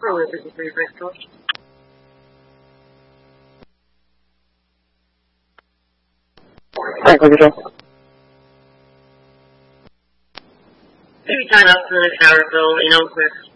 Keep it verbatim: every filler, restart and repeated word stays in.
Hello, this is Bristol. Hi, Clicker Joe. Maybe sign up for the shower bill in Oak Cliff.